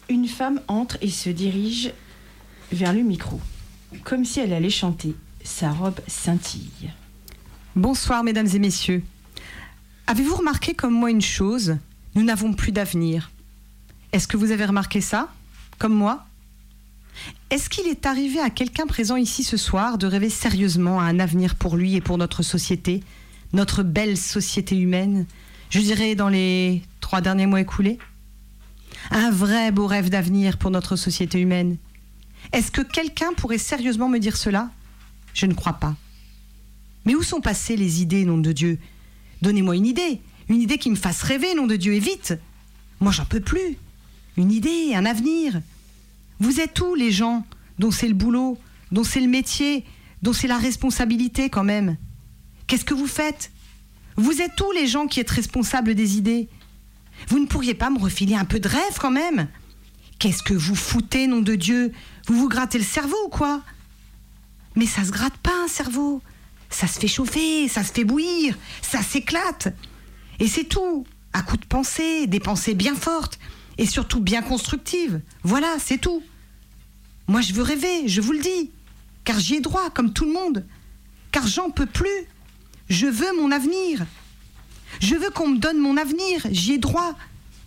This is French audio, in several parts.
Une femme entre et se dirige vers le micro, comme si elle allait chanter. Sa robe scintille. Bonsoir, mesdames et messieurs. Avez-vous remarqué comme moi une chose ? Nous n'avons plus d'avenir. Est-ce que vous avez remarqué ça, comme moi ? Est-ce qu'il est arrivé à quelqu'un présent ici ce soir de rêver sérieusement à un avenir pour lui et pour notre société, notre belle société humaine, je dirais dans les 3 derniers mois écoulés ? Un vrai beau rêve d'avenir pour notre société humaine. Est-ce que quelqu'un pourrait sérieusement me dire cela ? Je ne crois pas. Mais où sont passées les idées, nom de Dieu ? Donnez-moi une idée qui me fasse rêver, nom de Dieu, et vite. Moi, j'en peux plus. Une idée, un avenir. Vous êtes où, les gens dont c'est le boulot, dont c'est le métier, dont c'est la responsabilité quand même ? Qu'est-ce que vous faites ? Vous êtes où, les gens qui êtes responsables des idées ? Vous ne pourriez pas me refiler un peu de rêve quand même ? Qu'est-ce que vous foutez, nom de Dieu ? Vous vous grattez le cerveau ou quoi ? Mais ça se gratte pas un cerveau. Ça se fait chauffer, ça se fait bouillir, ça s'éclate. Et c'est tout, à coup de pensée, des pensées bien fortes et surtout bien constructives. Voilà, c'est tout. Moi, je veux rêver, je vous le dis, car j'y ai droit, comme tout le monde. Car j'en peux plus. Je veux mon avenir. Je veux qu'on me donne mon avenir, j'y ai droit.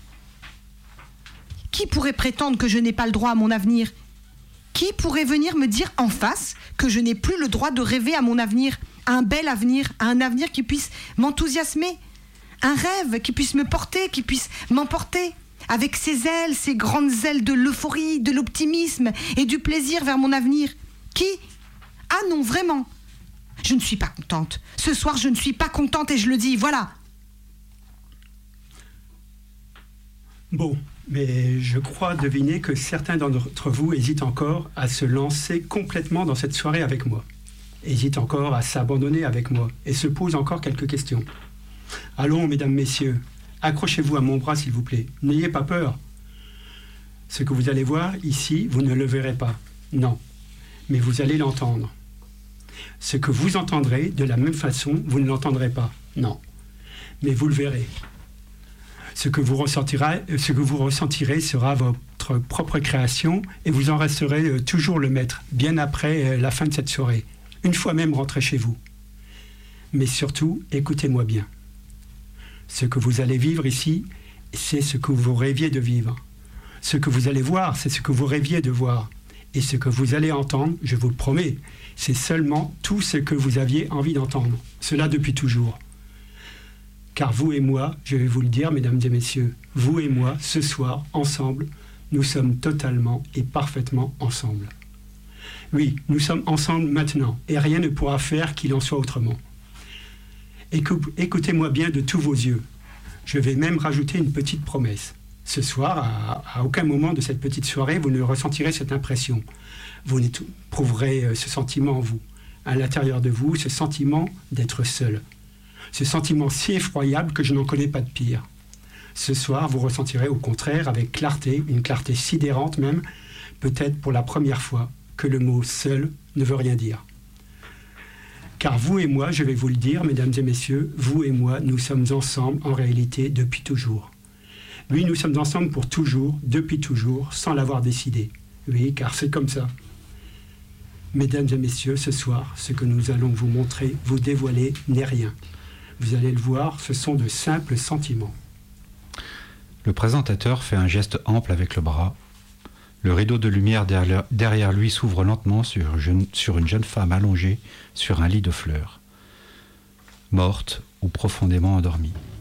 Qui pourrait prétendre que je n'ai pas le droit à mon avenir ? Qui pourrait venir me dire en face que je n'ai plus le droit de rêver à mon avenir, à un bel avenir, à un avenir qui puisse m'enthousiasmer, un rêve qui puisse me porter, qui puisse m'emporter avec ses ailes, ses grandes ailes de l'euphorie, de l'optimisme et du plaisir vers mon avenir. Qui ? Ah non, vraiment. Je ne suis pas contente. Ce soir, je ne suis pas contente et je le dis, voilà. Bon. Mais je crois deviner que certains d'entre vous hésitent encore à se lancer complètement dans cette soirée avec moi, hésitent encore à s'abandonner avec moi et se posent encore quelques questions. Allons, mesdames, messieurs, accrochez-vous à mon bras s'il vous plaît, n'ayez pas peur. Ce que vous allez voir ici, vous ne le verrez pas, non, mais vous allez l'entendre. Ce que vous entendrez de la même façon, vous ne l'entendrez pas, non, mais vous le verrez. Ce que vous ressentirez sera votre propre création et vous en resterez toujours le maître, bien après la fin de cette soirée, une fois même rentré chez vous. Mais surtout, écoutez-moi bien. Ce que vous allez vivre ici, c'est ce que vous rêviez de vivre. Ce que vous allez voir, c'est ce que vous rêviez de voir. Et ce que vous allez entendre, je vous le promets, c'est seulement tout ce que vous aviez envie d'entendre. Cela depuis toujours. Car vous et moi, je vais vous le dire, mesdames et messieurs, vous et moi, ce soir, ensemble, nous sommes totalement et parfaitement ensemble. Oui, nous sommes ensemble maintenant, et rien ne pourra faire qu'il en soit autrement. Écoutez-moi bien de tous vos yeux. Je vais même rajouter une petite promesse. Ce soir, à aucun moment de cette petite soirée, vous ne ressentirez cette impression. Vous n'éprouverez ce sentiment en vous, à l'intérieur de vous, ce sentiment d'être seul. Ce sentiment si effroyable que je n'en connais pas de pire. Ce soir, vous ressentirez au contraire avec clarté, une clarté sidérante même, peut-être pour la première fois, que le mot « seul » ne veut rien dire. Car vous et moi, je vais vous le dire, mesdames et messieurs, vous et moi, nous sommes ensemble en réalité depuis toujours. Oui, nous sommes ensemble pour toujours, depuis toujours, sans l'avoir décidé. Oui, car c'est comme ça. Mesdames et messieurs, ce soir, ce que nous allons vous montrer, vous dévoiler, n'est rien. Vous allez le voir, ce sont de simples sentiments. Le présentateur fait un geste ample avec le bras. Le rideau de lumière derrière lui s'ouvre lentement sur une jeune femme allongée sur un lit de fleurs, morte ou profondément endormie.